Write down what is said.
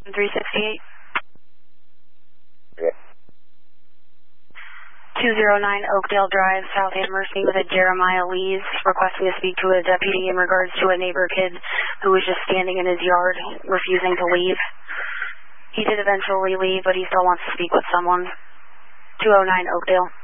368. Yeah. 209 Oakdale Drive, South Amherst, with a Jeremiah Lees, requesting to speak to a deputy in regards to a neighbor kid who was just standing in his yard, refusing to leave. He did eventually leave, but he still wants to speak with someone. 209 Oakdale.